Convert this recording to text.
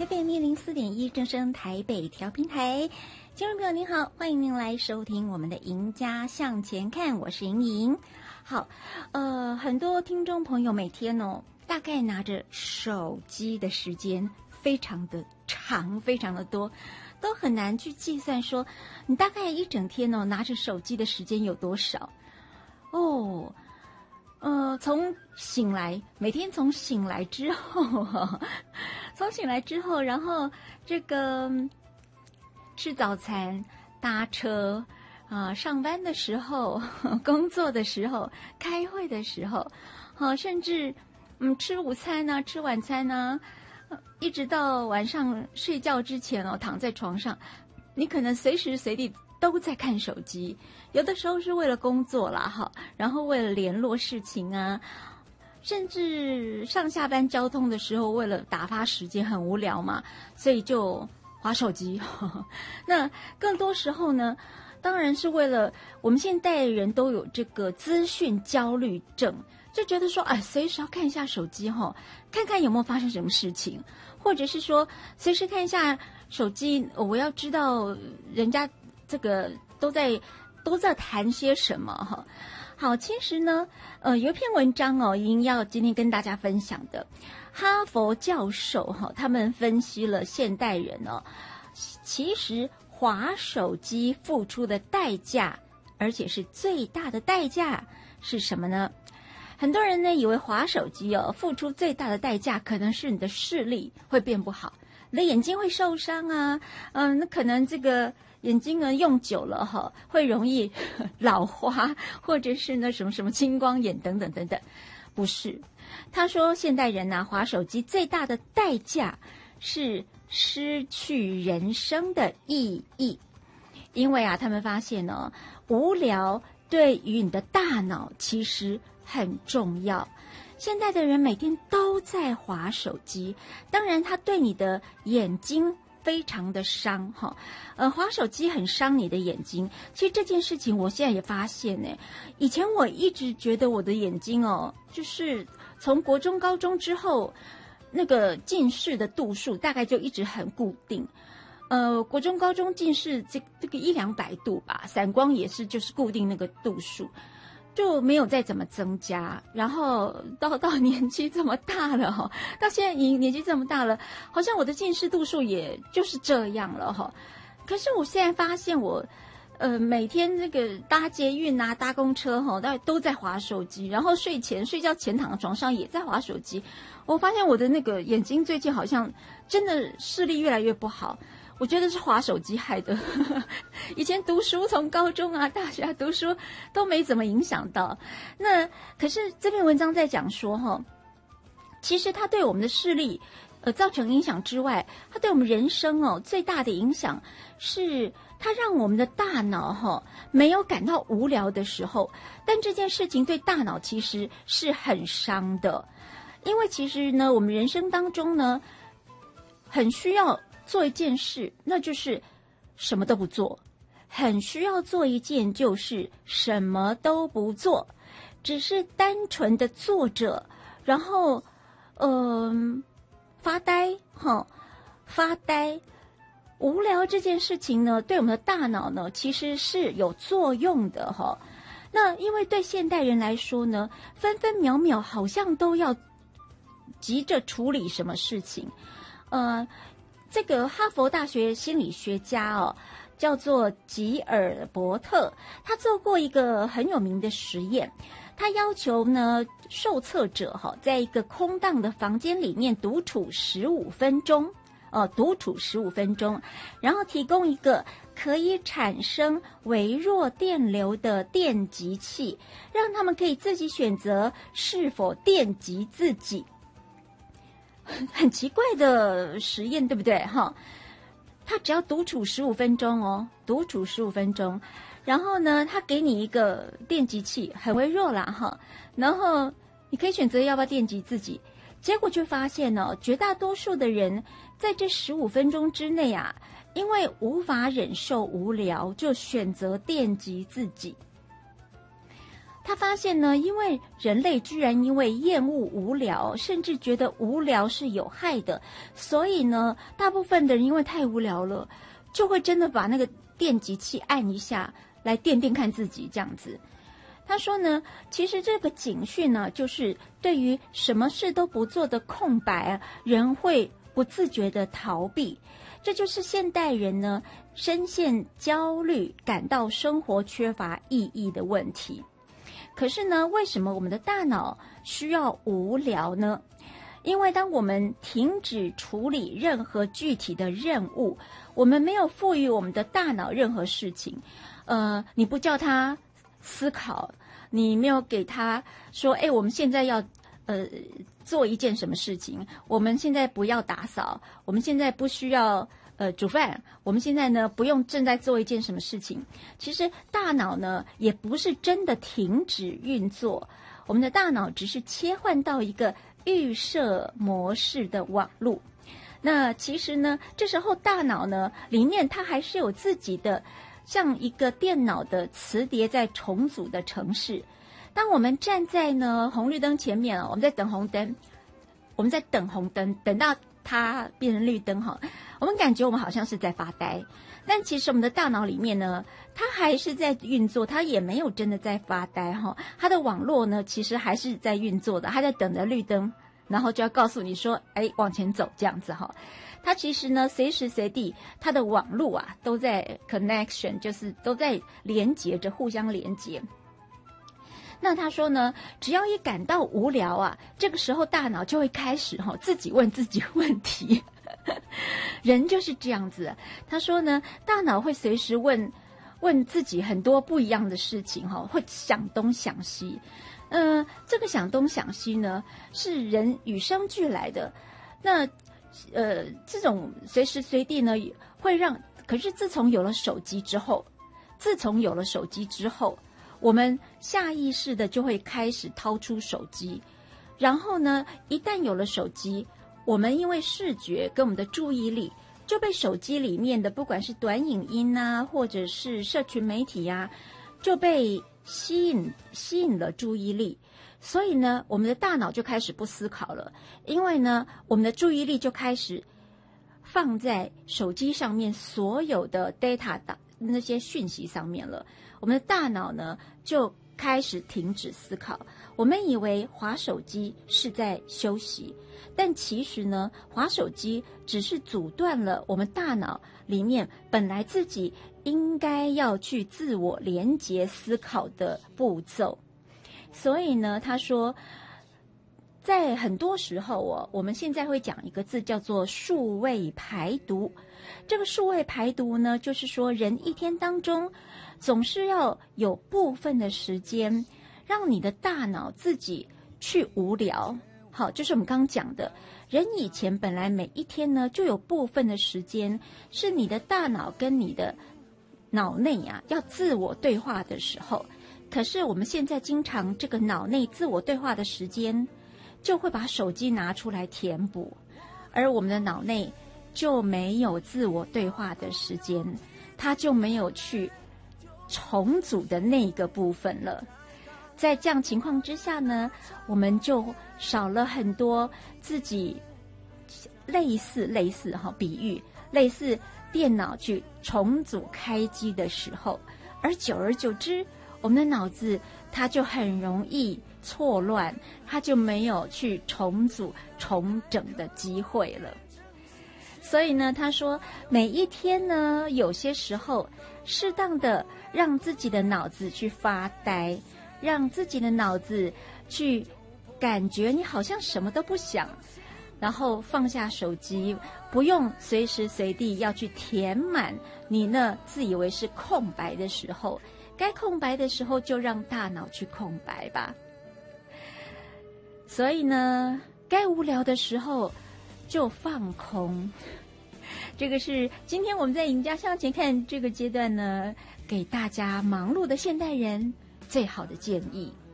FM 104.1正声台北调频台，听众朋友您好，欢迎您来收听我们的赢家向前看，我是莹莹。好，很多听众朋友每天大概拿着手机的时间非常的长，非常的多，都很难去计算说你大概一整天拿着手机的时间有多少哦。从醒来，每天从醒来之后，从醒来之后，然后这个吃早餐、搭车上班的时候、工作的时候、开会的时候，甚至吃午餐呢、吃晚餐呢，一直到晚上睡觉之前躺在床上，你可能随时随地都在看手机，有的时候是为了工作啦，然后为了联络事情啊，甚至上下班交通的时候，为了打发时间很无聊嘛，所以就滑手机。那更多时候呢，当然是为了我们现代人都有这个资讯焦虑症，就觉得说，随时要看一下手机看看有没有发生什么事情，或者是说随时看一下手机，我要知道人家这个都在谈些什么好，其实呢，有一篇文章已经要今天跟大家分享的，哈佛教授他们分析了现代人其实滑手机付出的代价，而且是最大的代价是什么呢？很多人呢以为滑手机付出最大的代价可能是你的视力会变不好，你的眼睛会受伤啊，那可能这个眼睛呢用久了会容易老花，或者是呢什么什么青光眼等等等等。不是，他说现代人滑手机最大的代价是失去人生的意义，因为他们发现无聊对于你的大脑其实很重要。现在的人每天都在滑手机，当然他对你的眼睛非常的伤滑手机很伤你的眼睛。其实这件事情我现在也发现以前我一直觉得我的眼睛就是从国中高中之后，那个近视的度数大概就一直很固定。国中高中近视这个100-200度吧，散光也是就是固定那个度数，就没有再怎么增加。然后到年纪这么大了到现在年纪这么大了，好像我的近视度数也就是这样了可是我现在发现我每天这个搭捷运搭公车都在滑手机，然后睡觉前躺在床上也在滑手机。我发现我的那个眼睛最近好像真的视力越来越不好，我觉得是滑手机害的。以前读书，从高中大学读书都没怎么影响到。那可是这篇文章在讲说其实它对我们的视力造成影响之外，它对我们人生最大的影响是它让我们的大脑没有感到无聊的时候，但这件事情对大脑其实是很伤的。因为其实呢，我们人生当中呢很需要做一件事，那就是什么都不做，很需要做一件就是什么都不做，只是单纯的坐着，然后发呆。无聊这件事情呢，对我们的大脑呢其实是有作用的那因为对现代人来说呢，分分秒秒好像都要急着处理什么事情。这个哈佛大学心理学家叫做吉尔伯特，他做过一个很有名的实验。他要求呢受测者在一个空荡的房间里面独处15分钟，然后提供一个可以产生微弱电流的电极器，让他们可以自己选择是否电击自己。很奇怪的实验，对不对他只要独处15分钟独处15分钟，然后呢他给你一个电击器，很微弱啦然后你可以选择要不要电击自己。结果就发现绝大多数的人在这15分钟之内因为无法忍受无聊，就选择电击自己。 他发现呢，因为人类居然因为厌恶无聊，甚至觉得无聊是有害的，所以呢，大部分的人因为太无聊了，就会真的把那个电击器按一下来电电看自己这样子。他说呢，其实这个警讯呢，就是对于什么事都不做的空白，人会不自觉的逃避，这就是现代人呢深陷焦虑、感到生活缺乏意义的问题。可是呢，为什么我们的大脑需要无聊呢？因为当我们停止处理任何具体的任务，我们没有赋予我们的大脑任何事情，你不叫他思考，你没有给他说，我们现在要做一件什么事情，我们现在不要打扫，我们现在不需要煮饭，我们现在呢不用正在做一件什么事情。其实大脑呢也不是真的停止运作，我们的大脑只是切换到一个预设模式的网路。那其实呢，这时候大脑呢里面它还是有自己的像一个电脑的磁碟在重组的程式。当我们站在呢红绿灯前面，我们在等红灯，等到它变成绿灯哈，我们感觉我们好像是在发呆，但其实我们的大脑里面呢，它还是在运作，它也没有真的在发呆哈。它的网络呢，其实还是在运作的，它在等着绿灯，然后就要告诉你说，往前走这样子哈。它其实呢，随时随地，它的网络啊都在 connection， 就是都在连接着，互相连接。那他说呢，只要一感到无聊啊，这个时候大脑就会开始自己问自己问题。人就是这样子。他说呢，大脑会随时问自己很多不一样的事情，会想东想西。这个想东想西呢，是人与生俱来的。那这种随时随地呢，会让，可是自从有了手机之后，我们下意识的就会开始掏出手机，然后呢，一旦有了手机，我们因为视觉跟我们的注意力就被手机里面的不管是短影音啊，或者是社群媒体啊，就被吸引了注意力。所以呢，我们的大脑就开始不思考了，因为呢，我们的注意力就开始放在手机上面所有的 data 的那些讯息上面了。我们的大脑呢就开始停止思考。我们以为滑手机是在休息，但其实呢，滑手机只是阻断了我们大脑里面本来自己应该要去自我连结思考的步骤。所以呢，他说在很多时候我们现在会讲一个字叫做数位排毒。这个数位排毒呢，就是说人一天当中总是要有部分的时间让你的大脑自己去无聊。好，就是我们刚刚讲的，人以前本来每一天呢就有部分的时间是你的大脑跟你的脑内要自我对话的时候，可是我们现在经常这个脑内自我对话的时间就会把手机拿出来填补，而我们的脑内就没有自我对话的时间，它就没有去重组的那个部分了。在这样情况之下呢，我们就少了很多自己类似比喻类似电脑去重组开机的时候，而久而久之，我们的脑子它就很容易错乱，它就没有去重组重整的机会了。所以呢，他说每一天呢，有些时候适当的让自己的脑子去发呆，让自己的脑子去感觉你好像什么都不想，然后放下手机，不用随时随地要去填满你那自以为是空白的时候，该空白的时候就让大脑去空白吧。所以呢，该无聊的时候就放空。这个是今天我们在赢家向前看这个阶段呢，给大家忙碌的现代人最好的建议。